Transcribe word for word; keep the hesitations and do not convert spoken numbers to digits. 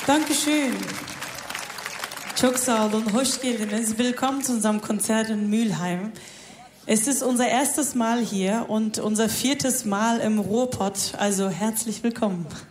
Dankeschön. Çok sağ olun, hoş geldiniz. Willkommen zu unserem Konzert in Mülheim. Es ist unser erstes Mal hier und unser viertes Mal im Ruhrpott, also herzlich willkommen.